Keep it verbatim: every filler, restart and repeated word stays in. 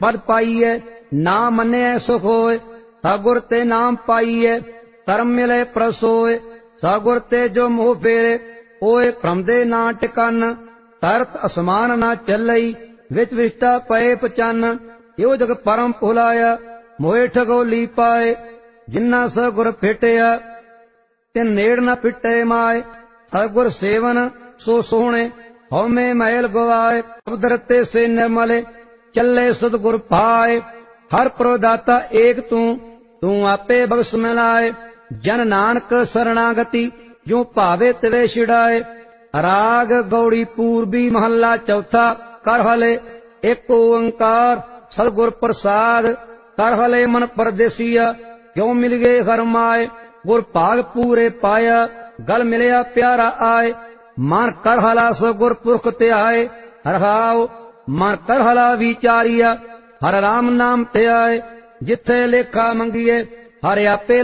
पद पाईए, ना मन्ने सुख होए। सगुर ते नाम पाईए, धर्म मिले प्रसोए। सगुर ते जो मोह फेरे, ओए भ्रम दे ना टिकन। तरत असमान ना चलई, विच विष्टा पए पचन। यो जग परम भुलाया, मोए ठगोली पाए। जिन्ना सगुर फिटिया, तिन नेड़ न पिटे माए। सगुर सेवन सो सोहणे, हौमे मैल गवाए। अवधरते से निर्मले, चले सतगुर पाए। हर प्रदाता एक तू, तू आपे बख्श मिलाए। जन नानक शरणागति, जो भावे तिवे छिड़ाए। राग गौड़ी पूर्वी महला चौथा। कर हले एक ओंकार, सतगुर प्रसाद। कर हले मन परदेसिया, क्यों मिल गए घर माए। गुर भाग पूरे पाया, गल मिलिया प्यारा आए। मन कर हला सगुर पुरख त्याए। रहाओ मन कर हला विचारिया, हर राम नाम त्याए। जिथे लेखा मंगिए, हर आपे